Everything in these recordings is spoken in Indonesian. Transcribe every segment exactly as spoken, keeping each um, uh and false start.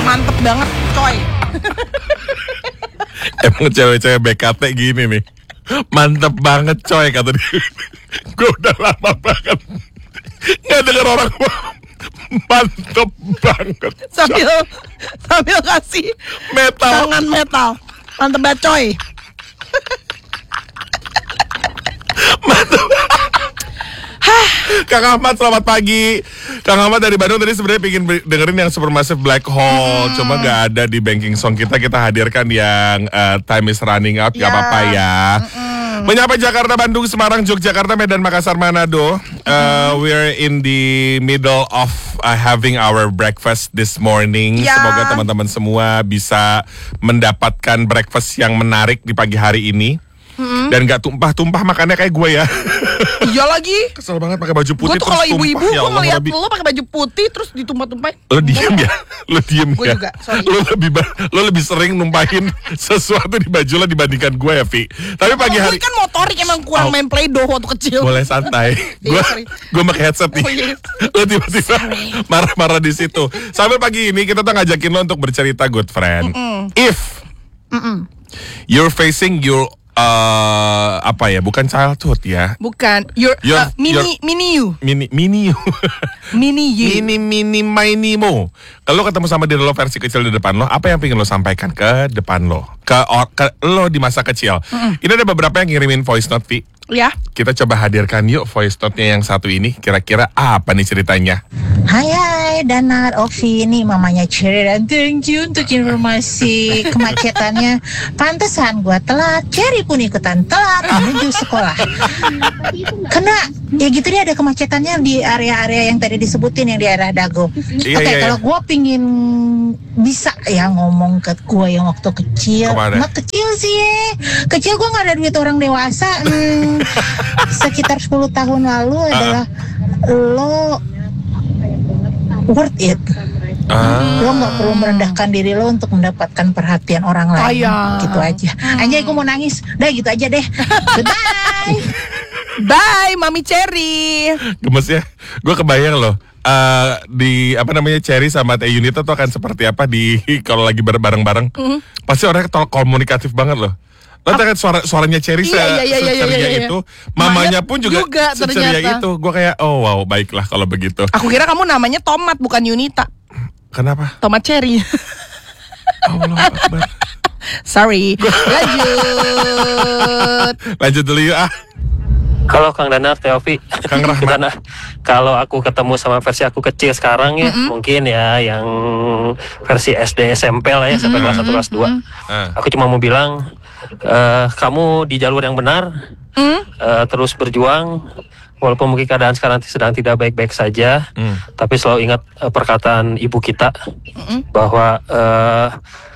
Mantep banget, coy. Emang cewek-cewek B K T gini nih. Mantep banget coy kata dia. Gue udah lama banget nggak denger orang mantep banget. Sambil sambil kasih metal. tangan metal. Mantep banget coy. Mantep. Kang Ahmad selamat pagi. Kang Ahmad dari Bandung tadi sebenarnya pengen dengerin yang Supermassive Black Hole, hmm. cuma gak ada di Banking Song kita. Kita hadirkan yang uh, Time is Running Out, yeah. Gak apa-apa ya. Mm-mm. Menyapa Jakarta, Bandung, Semarang, Yogyakarta, Medan, Makassar, Manado. Uh, we're in the middle of uh, having our breakfast this morning. Yeah. Semoga teman-teman semua bisa mendapatkan breakfast yang menarik di pagi hari ini. Hmm. Dan gak tumpah-tumpah makannya kayak gue ya. Iya lagi. Kesel banget pakai baju putih. Gue tuh kalau ibu-ibu ya gue ngeliat lo pakai baju putih terus ditumpah-tumpahin. Lo diem ya, lo diem gua ya. Juga, sorry. Lo lebih lo lebih sering numpahin sesuatu di baju lo dibandingkan gue ya, Vi. Tapi pagi hari. Gue kan motorik emang kurang oh. main Play-Doh waktu kecil. Boleh santai. Gue gue pakai headset nih. Oh, iya. Lo tiba-tiba marah-marah di situ. Sampai pagi ini kita tuh ngajakin lo untuk bercerita, good friend. Mm-mm. If Mm-mm. you're facing your Uh, apa ya, bukan childhood ya, bukan your, your uh, mini your, mini you mini mini you mini you mini mini mini mo. Kalau ketemu sama diri lo versi kecil di depan lo, apa yang pengen lo sampaikan ke depan lo, ke, ke lo di masa kecil? Mm-mm. Ini ada beberapa yang ngirimin voice note, Vi. Ya. Kita coba hadirkan yuk voice note-nya yang satu ini. Kira-kira apa nih ceritanya? Hai hai Danar, Ovi, ini mamanya Cherry dan thank you untuk informasi kemacetannya. Pantesan gua telat, Cherry pun ikutan telat menuju sekolah. Karena ya gitu deh, ada kemacetannya di area-area yang tadi disebutin, yang di arah Dago. Iya, Oke, okay, iya, kalau gua pingin bisa ya ngomong ke gua yang waktu kecil. Mak kecil sih, kecil gua nggak ada duit orang dewasa. Hmm, sekitar sepuluh tahun lalu adalah lo worth it. Ah. Lo gak perlu merendahkan diri lo untuk mendapatkan perhatian orang lain. Ayah. Gitu aja. Anjay, gue mau nangis. Udah gitu aja deh. Goodbye. Bye Mami Cherry. Gemes ya. Gue kebayang loh, uh, di apa namanya, Cherry sama Teh Yunita tuh akan seperti apa di kalau lagi bareng-bareng. Mm-hmm. Pasti orangnya komunikatif banget loh. Lo kan suara suaranya Cherry iya, iya, iya, seceria iya, iya. itu, mamanya pun juga, juga seceria itu. Gue kayak oh wow, baiklah kalau begitu. Aku kira kamu namanya Tomat bukan Yunita. Kenapa? Tomat Cherry. Allah Akbar. Sorry. Lanjut. Lanjut dulu yuk ah. Halo Kang Danar, Teovi. Kang Rahmat. Kalau aku ketemu sama versi aku kecil sekarang ya, mm-hmm. mungkin ya yang versi S D S M P lah ya, mm-hmm. sampai kelas satu kelas dua. Mm-hmm. Aku cuma mau bilang, uh, kamu di jalur yang benar, mm-hmm. uh, terus berjuang. Walaupun mungkin keadaan sekarang sedang tidak baik-baik saja, mm. tapi selalu ingat uh, perkataan ibu kita, mm-hmm. bahwa uh,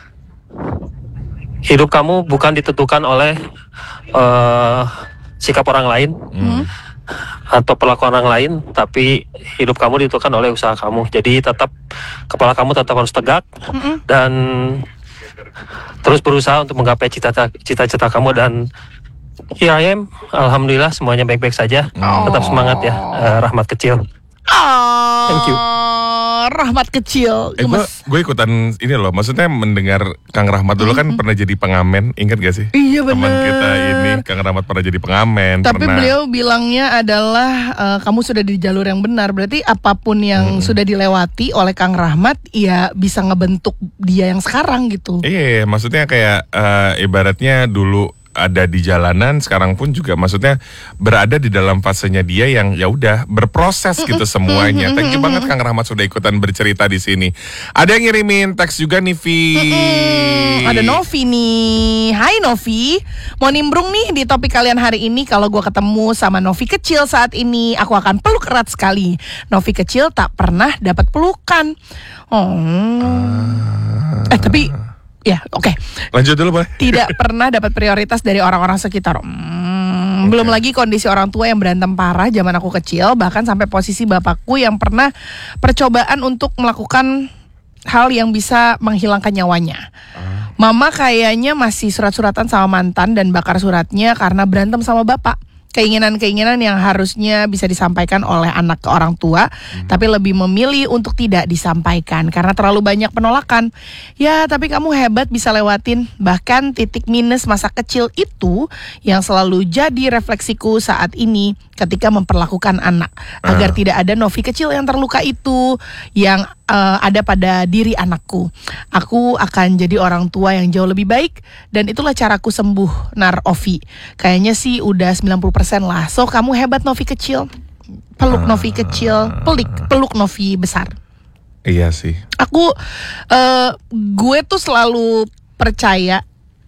hidup kamu bukan ditentukan oleh uh, sikap orang lain, mm. atau perlakuan orang lain, tapi hidup kamu ditentukan oleh usaha kamu. Jadi tetap kepala kamu tetap harus tegak, mm-hmm. dan terus berusaha untuk menggapai cita-cita cita-cita kamu. Dan here I am, alhamdulillah semuanya baik-baik saja. Oh. Tetap semangat ya, uh, Rahmat kecil. Oh, thank you. Rahmat kecil. Eh, gue ikutan ini loh, maksudnya mendengar Kang Rahmat dulu kan mm-hmm. pernah jadi pengamen, ingat gak sih? Iya benar. Teman kita ini Kang Rahmat pernah jadi pengamen. Tapi pernah... beliau bilangnya adalah uh, kamu sudah di jalur yang benar. Berarti apapun yang hmm. sudah dilewati oleh Kang Rahmat, ya bisa ngebentuk dia yang sekarang gitu. Iya, maksudnya kayak uh, ibaratnya dulu ada di jalanan, sekarang pun juga maksudnya berada di dalam fasenya dia yang ya udah berproses gitu semuanya. Thank you banget Kang Rahmat sudah ikutan bercerita di sini. Ada yang ngirimin teks juga nih, Vi. Ada Novi nih. Hai Novi, mau nimbrung nih di topik kalian hari ini. Kalau gue ketemu sama Novi kecil saat ini, aku akan peluk erat sekali. Novi kecil tak pernah dapat pelukan. Oh. Uh... Eh tapi ya, oke. Okay. Lanjut dulu, boleh? Tidak pernah dapat prioritas dari orang-orang sekitar. Hmm, okay. Belum lagi kondisi orang tua yang berantem parah zaman aku kecil, bahkan sampai posisi bapakku yang pernah percobaan untuk melakukan hal yang bisa menghilangkan nyawanya. Uh. Mama kayaknya masih surat-suratan sama mantan dan bakar suratnya karena berantem sama bapak. keinginan-keinginan yang harusnya bisa disampaikan oleh anak ke orang tua, hmm. tapi lebih memilih untuk tidak disampaikan karena terlalu banyak penolakan. Ya, tapi kamu hebat bisa lewatin. Bahkan titik minus masa kecil itu yang selalu jadi refleksiku saat ini ketika memperlakukan anak. Agar uh. tidak ada Novi kecil yang terluka itu yang uh, ada pada diri anakku. Aku akan jadi orang tua yang jauh lebih baik dan itulah caraku sembuh, Nar Ovi. Kayaknya sih udah sembilan puluh persen lah. So kamu hebat Novi kecil. Peluk uh, Novi kecil, pelik peluk Novi besar. Iya sih. Aku uh, gue tuh selalu percaya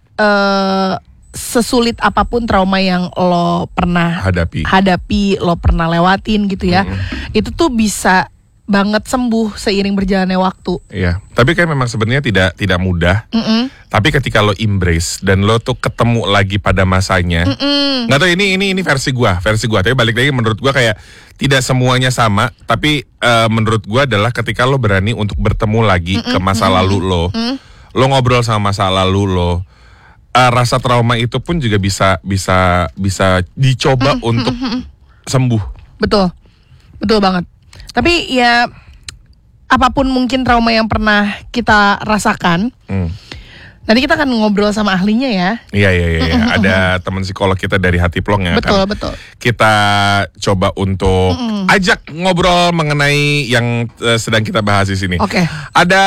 uh, sesulit apapun trauma yang lo pernah hadapi, hadapi lo pernah lewatin gitu ya. Mm. Itu tuh bisa banget sembuh seiring berjalannya waktu. Iya, tapi kan memang sebenarnya tidak tidak mudah. Mm-mm. Tapi ketika lo embrace dan lo tuh ketemu lagi pada masanya, Mm-mm. nggak tahu ini ini ini versi gua, versi gua. Tapi balik lagi menurut gua kayak tidak semuanya sama. Tapi uh, menurut gua adalah ketika lo berani untuk bertemu lagi Mm-mm. ke masa lalu lo, Mm-mm. lo ngobrol sama masa lalu lo, uh, rasa trauma itu pun juga bisa bisa bisa dicoba Mm-mm. untuk sembuh. Betul, betul banget. Tapi ya apapun mungkin trauma yang pernah kita rasakan, hmm. nanti kita akan ngobrol sama ahlinya ya. Iya iya iya. Mm-mm, ada mm-mm. teman psikolog kita dari Hati Plong yang betul, akan betul. kita coba untuk Mm-mm. ajak ngobrol mengenai yang uh, sedang kita bahas di sini. Oke. Okay. Ada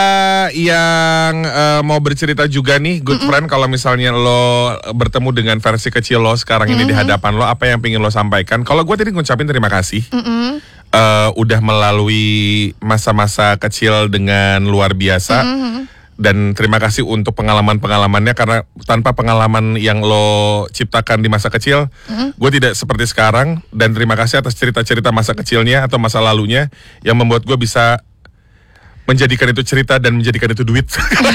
yang uh, mau bercerita juga nih, good Mm-mm. friend. Kalau misalnya lo bertemu dengan versi kecil lo sekarang Mm-mm. ini di hadapan lo, apa yang pengen lo sampaikan? Kalau gue tadi ngucapin terima kasih. Mm-mm. Uh, udah melalui masa-masa kecil dengan luar biasa mm-hmm. dan terima kasih untuk pengalaman-pengalamannya karena tanpa pengalaman yang lo ciptakan di masa kecil mm-hmm. gue tidak seperti sekarang dan terima kasih atas cerita-cerita masa kecilnya atau masa lalunya yang membuat gue bisa menjadikan itu cerita dan menjadikan itu duit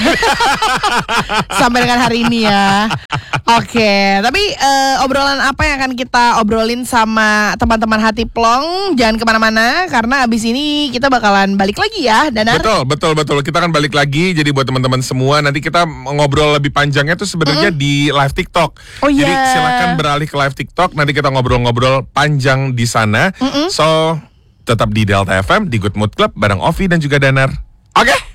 sampai dengan hari ini ya. Oke, okay. Tapi uh, obrolan apa yang akan kita obrolin sama teman-teman Hati Plong? Jangan kemana-mana karena abis ini kita bakalan balik lagi ya, Danar. Betul, betul, betul. Kita akan balik lagi. Jadi buat teman-teman semua, nanti kita ngobrol lebih panjangnya tuh sebenarnya mm-hmm. di live TikTok. Oh iya. Jadi yeah. silakan beralih ke live TikTok. Nanti kita ngobrol-ngobrol panjang di sana. Mm-hmm. So tetap di Delta F M, di Good Mood Club bareng Ovi dan juga Danar. Oke? Okay?